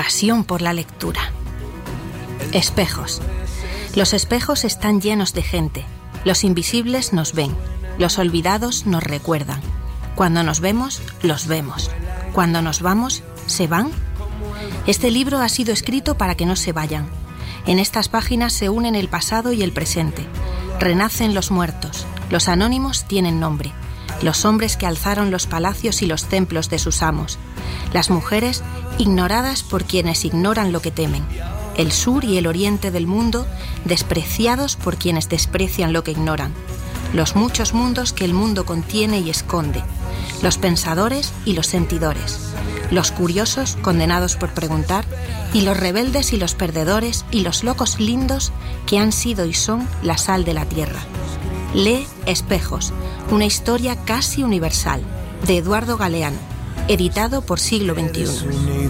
pasión por la lectura. Espejos. Los espejos están llenos de gente. Los invisibles nos ven. Los olvidados nos recuerdan. Cuando nos vemos, los vemos. Cuando nos vamos, ¿se van? Este libro ha sido escrito para que no se vayan. En estas páginas se unen el pasado y el presente. Renacen los muertos. Los anónimos tienen nombre. Los hombres que alzaron los palacios y los templos de sus amos. Las mujeres ignoradas por quienes ignoran lo que temen. El sur y el oriente del mundo despreciados por quienes desprecian lo que ignoran. Los muchos mundos que el mundo contiene y esconde. Los pensadores y los sentidores. Los curiosos condenados por preguntar y los rebeldes y los perdedores y los locos lindos que han sido y son la sal de la tierra. Lee Espejos, una historia casi universal, de Eduardo Galeano, editado por Siglo XXI.